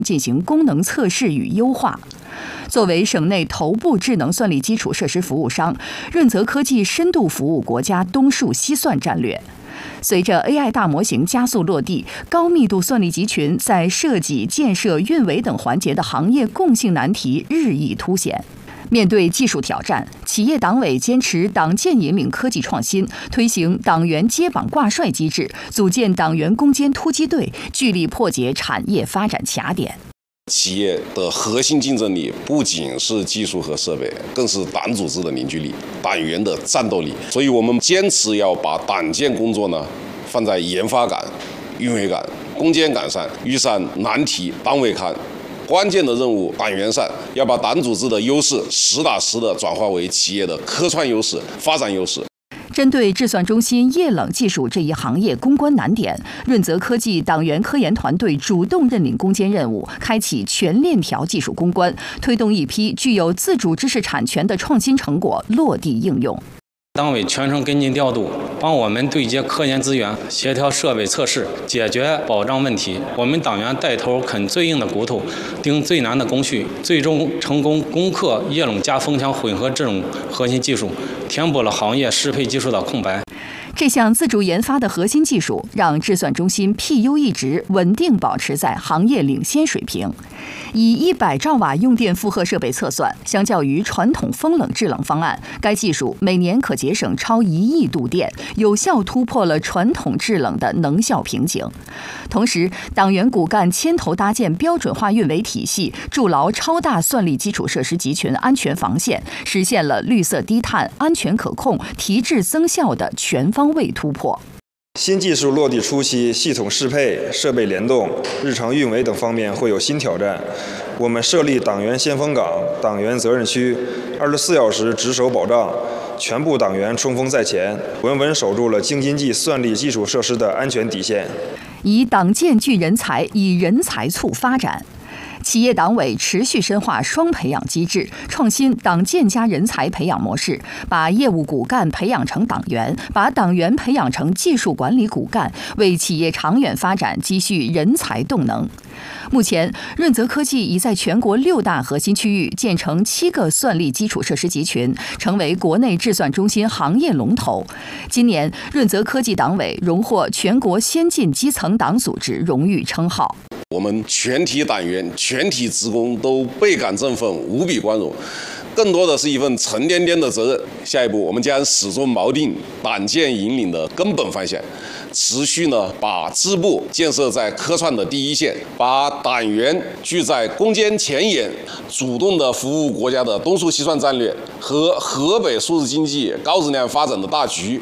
进行功能测试与优化。作为省内头部智能算力基础设施服务商，润泽科技深度服务国家东数西算战略。随着 AI 大模型加速落地，高密度算力集群在设计、建设、运维等环节的行业共性难题日益凸显。面对技术挑战，企业党委坚持党建引领科技创新，推行党员接榜挂帅机制，组建党员攻坚突击队，聚力破解产业发展卡点。 企业的核心竞争力不仅是技术和设备，更是党组织的凝聚力、党员的战斗力。所以我们坚持要把党建工作呢放在研发岗、运维岗、攻坚岗上，遇上难题党委看。关键的任务党员上，要把党组织的优势实打实的转化为企业的科创优势、发展优势。 针对制算中心液冷技术这一行业攻关难点，润泽科技党员科研团队主动认领攻坚任务，开启全链条技术攻关，推动一批具有自主知识产权的创新成果落地应用。 党委全程跟进调度，帮我们对接科研资源，协调设备测试，解决保障问题。我们党员带头啃最硬的骨头，盯最难的工序，最终成功攻克液冷加风枪混合这种核心技术，填补了行业适配技术的空白。 这项自主研发的核心技术，让制算中心 PU 一值稳定保持在行业领先水平。以100兆瓦用电负荷设备测算，相较于传统风冷制冷方案，该技术每年可节省超1亿度电，有效突破了传统制冷的能效瓶颈。同时，党员骨干牵头搭建标准化运维体系，筑牢超大算力基础设施集群安全防线，实现了绿色低碳、安全可控、提质增效的全方位突破。 新技术落地初期，系统适配、设备联动、日常运维等方面会有新挑战。我们设立党员先锋岗、党员责任区，24小时值守保障，全部党员冲锋在前，稳稳守住了京津冀算力基础设施的安全底线。 以党建聚人才，以人才促发展。企业党委持续深化双培养机制，创新党建加人才培养模式，把业务骨干培养成党员，把党员培养成技术管理骨干，为企业长远发展积蓄人才动能。目前，润泽科技已在全国6大核心区域建成7个算力基础设施集群，成为国内制算中心行业龙头。今年，润泽科技党委荣获全国先进基层党组织荣誉称号。 我们全体党员、全体职工都倍感振奋，无比光荣，更多的是一份沉甸甸的责任。下一步，我们将始终锚定党建引领的根本方向，持续把支部建设在科创的第一线，把党员聚在攻坚前沿，主动的服务国家的东数西算战略和河北数字经济高质量发展的大局。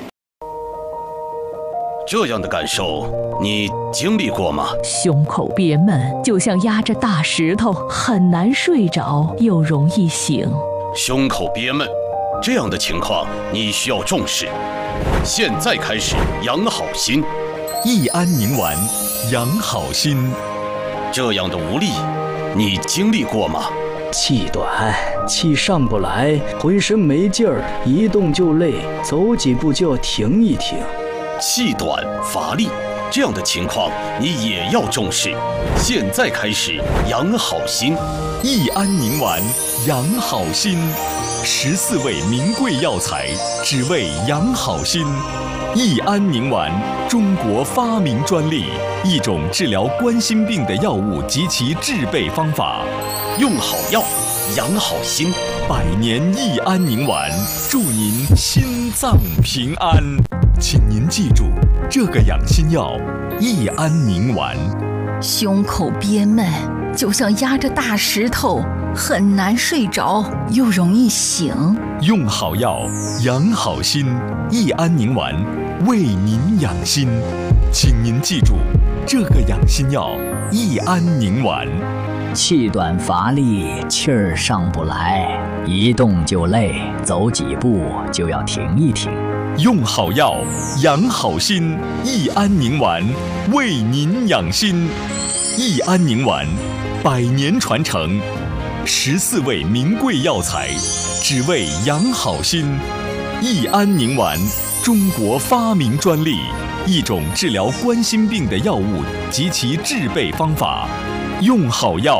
这样的感受你经历过吗？ 胸口憋闷，就像压着大石头，很难睡着，又容易醒。 胸口憋闷，这样的情况你需要重视。现在开始养好心， 益安宁丸养好心。 这样的无力，你经历过吗？ 气短，气上不来，浑身没劲儿，一动就累，走几步就要停一停。 气短乏力，这样的情况你也要重视。现在开始养好心， 益安宁丸养好心，14味名贵药材，只为养好心。益安宁丸，中国发明专利，一种治疗冠心病的药物及其制备方法。 用好药，养好心 ，100年益安宁丸，祝您心脏平安。请您记住，这个养心药益安宁丸。 胸口憋闷，就像压着大石头，很难睡着，又容易醒。 用好药，养好心，益安宁丸为您养心。请您记住，这个养心药益安宁丸。 气短乏力，气儿上不来，一动就累，走几步就要停一停。 用好药，养好心，益安宁丸为您养心。益安宁丸，100年传承，14味名贵药材，只为养好心。益安宁丸，中国发明专利，一种治疗冠心病的药物及其制备方法。 用好药。